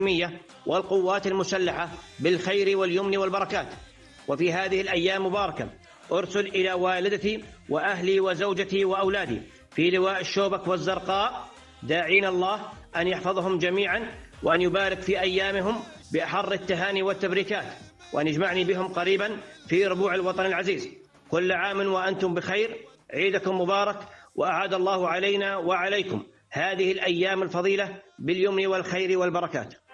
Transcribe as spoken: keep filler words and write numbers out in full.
والقوات المسلحة بالخير واليمن والبركات. وفي هذه الأيام مباركة أرسل إلى والدتي وأهلي وزوجتي وأولادي في لواء الشوبك والزرقاء داعين الله أن يحفظهم جميعا وأن يبارك في أيامهم بأحر التهاني والتبريكات، وأن يجمعني بهم قريبا في ربوع الوطن العزيز. كل عام وأنتم بخير، عيدكم مبارك، وأعاد الله علينا وعليكم هذه الأيام الفضيلة باليمن والخير والبركات.